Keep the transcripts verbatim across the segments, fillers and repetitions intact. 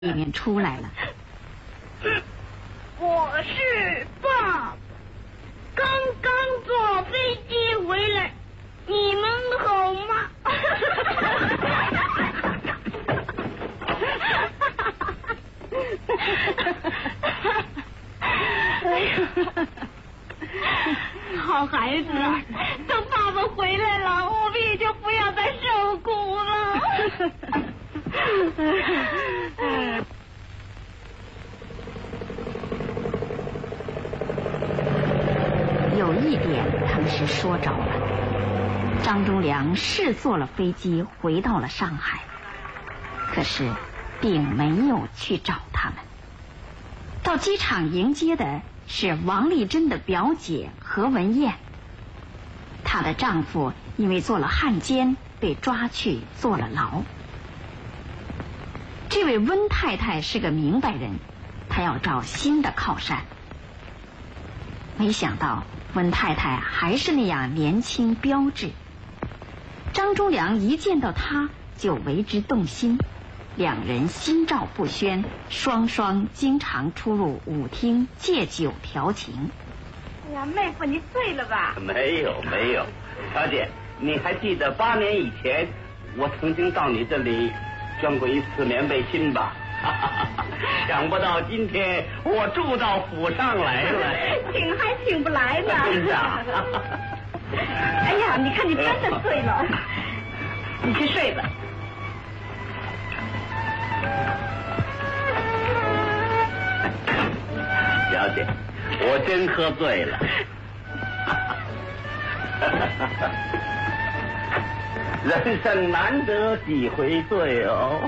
里面出来了。 我是爸，刚刚坐飞机回来，你们好吗？好孩子啊，等爸爸回来了，我们也就不要再受苦了。 有一点他们是说着了，张忠良是坐了飞机回到了上海，可是并没有去找他们。到机场迎接的是王丽珍的表姐何文燕，她的丈夫因为做了汉奸被抓去坐了牢。这位温太太是个明白人，她要找新的靠山。没想到温太太还是那样年轻标致，张忠良一见到她就为之动心，两人心照不宣，双双经常出入舞厅借酒调情。 哎呀，妹夫，你醉了吧？ 没有没有，小姐，你还记得八年以前我曾经到你这里捐过一次棉背心吧？想不到今天我住到府上来了， 请还请不来呢。 真的。 哎呀，你看你真的醉了，你去睡吧。 小姐，我真喝醉了。人生难得几回醉哦。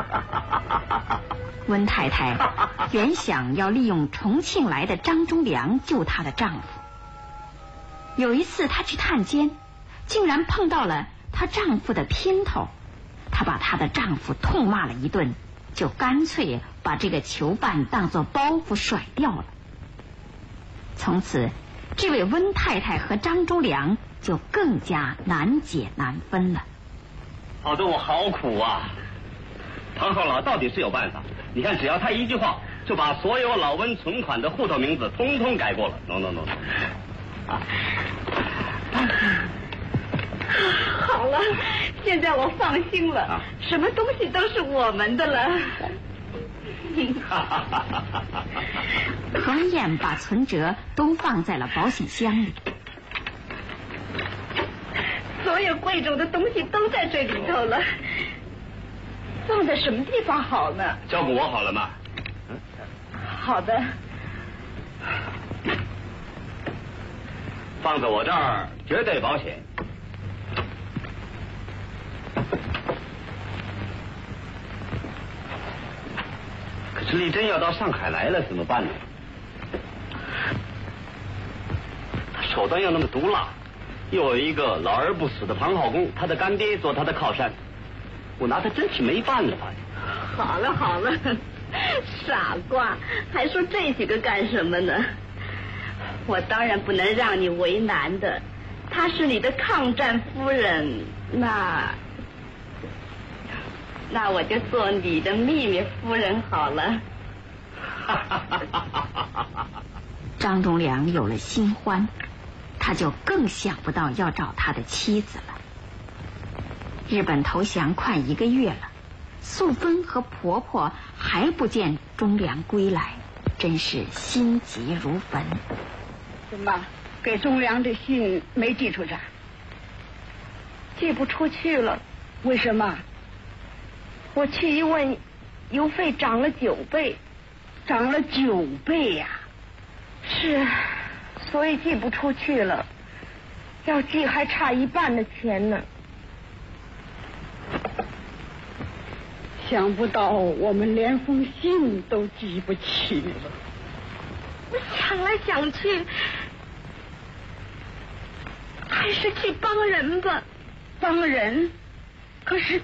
温太太原想要利用重庆来的张忠良救她的丈夫。有一次她去探监，竟然碰到了她丈夫的姘头，她把她的丈夫痛骂了一顿，就干脆把这个囚犯当作包袱甩掉了。从此这位温太太和张忠良就更加难解难分了。 好的，我好苦啊。唐后老到底是有办法，你看只要他一句话就把所有老温存款的户头名字通通改过了。 no no no, no. 啊好了，现在我放心了，啊、什么东西都是我们的了。 何文燕把存折都放在了保险箱里， 所有贵重的东西都在这里头了，放在什么地方好呢？ 交给我好了吗？ 好的。 放在我这儿绝对保险。可是丽珍要到上海来了怎么办呢？他手段又那么毒辣，又有一个老而不死的庞浩公，他的干爹做他的靠山，我拿他真是没办法。 好了好了，傻瓜，还说这几个干什么呢？我当然不能让你为难的，她是你的抗战夫人，那那我就做你的秘密夫人好了。 张忠良有了新欢，他就更想不到要找他的妻子了。日本投降快一个月了，素芬和婆婆还不见忠良归来，真是心急如焚。 怎么给忠良的信没寄出去？ 寄不出去了。 为什么？ 我去一问，邮费涨了九倍。 涨了九倍呀、啊！ 是，所以寄不出去了。要寄还差一半的钱呢。 想不到我们连封信都寄不起了。 我想来想去，还是去帮人吧。 帮人？可是，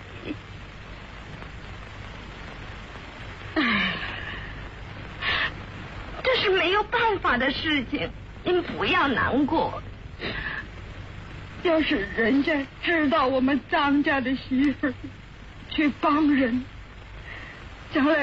唉，这是没有办法的事情，您不要难过。 要是人家知道我们张家的媳妇儿去帮人， 将来